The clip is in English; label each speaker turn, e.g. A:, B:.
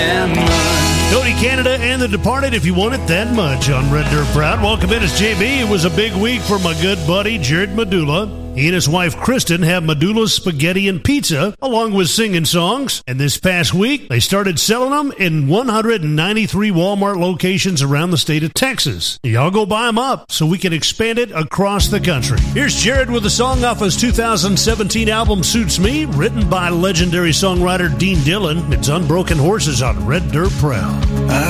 A: Cody Canada and The Departed, If You Want It That Much, on Red Dirt Proud. Welcome in, it's JB. It was a big week for my good buddy, Jared Medulla. He and his wife, Kristen, have Medulla's Spaghetti and Pizza, along with singing songs. And this past week, they started selling them in 193 Walmart locations around the state of Texas. Y'all go buy them up so we can expand it across the country. Here's Jared with a song off his 2017 album, Suits Me, written by legendary songwriter Dean Dillon. It's Unbroken Horses on Red Dirt Proud.